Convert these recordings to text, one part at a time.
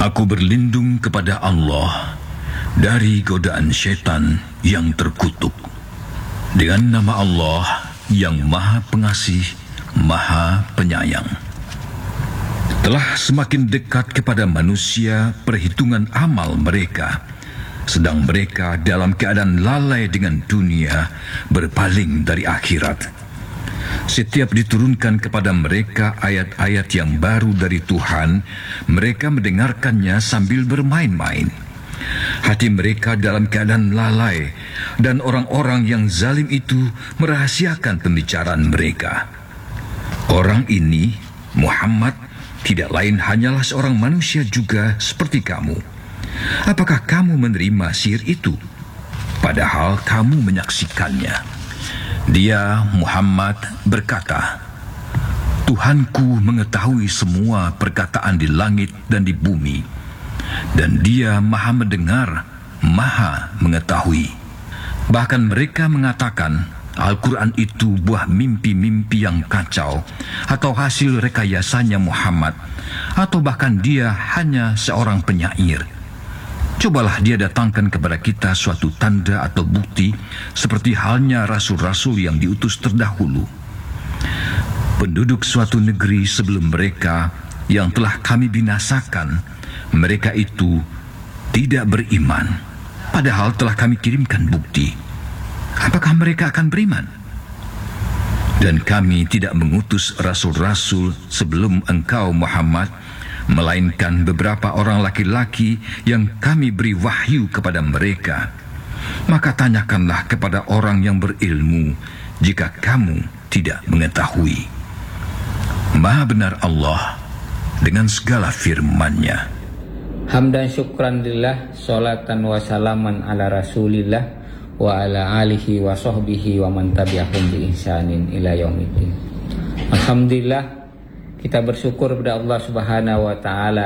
Aku berlindung kepada Allah dari godaan syaitan yang terkutuk. Dengan nama Allah yang Maha Pengasih, Maha Penyayang. Telah semakin dekat kepada manusia perhitungan amal mereka, sedang mereka dalam keadaan lalai dengan dunia, berpaling dari akhirat. Setiap diturunkan kepada mereka ayat-ayat yang baru dari Tuhan, mereka mendengarkannya sambil bermain-main. Hati mereka dalam keadaan lalai, dan orang-orang yang zalim itu merahasiakan pembicaraan mereka. Orang ini, Muhammad, tidak lain hanyalah seorang manusia juga seperti kamu. Apakah kamu menerima sihir itu? Padahal kamu menyaksikannya. Dia, Muhammad, berkata, Tuhanku mengetahui semua perkataan di langit dan di bumi, dan Dia Maha mendengar, Maha mengetahui. Bahkan mereka mengatakan Al-Quran itu buah mimpi-mimpi yang kacau, atau hasil rekayasanya Muhammad, atau bahkan dia hanya seorang penyair. Cobalah dia datangkan kepada kita suatu tanda atau bukti, seperti halnya rasul-rasul yang diutus terdahulu. Penduduk suatu negeri sebelum mereka yang telah kami binasakan, mereka itu tidak beriman, padahal telah kami kirimkan bukti. Apakah mereka akan beriman? Dan kami tidak mengutus rasul-rasul sebelum engkau, Muhammad, melainkan beberapa orang laki-laki yang kami beri wahyu kepada mereka. Maka tanyakanlah kepada orang yang berilmu jika kamu tidak mengetahui. Maha benar Allah dengan segala firman-Nya. Hamdan syukran lillah, salatan wa salaman ala rasulillah wa ala alihi wa sahbihi wa man tabi'ahum bi ihsanin ila yaumiddin. Alhamdulillah, kita bersyukur kepada Allah Subhanahu wa Ta'ala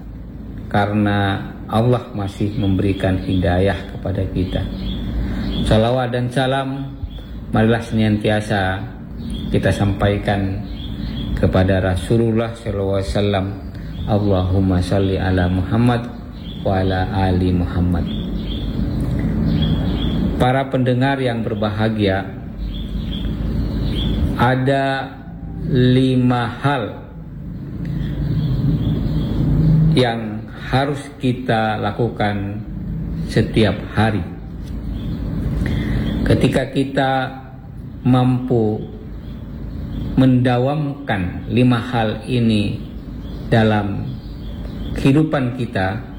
karena Allah masih memberikan hidayah kepada kita. Salawat dan salam marilah senantiasa kita sampaikan kepada Rasulullah SAW. Allahumma salli ala Muhammad wa ala ali Muhammad. Para pendengar yang berbahagia, ada 5 hal yang harus kita lakukan setiap hari. Ketika kita mampu mendawamkan 5 hal ini dalam kehidupan kita,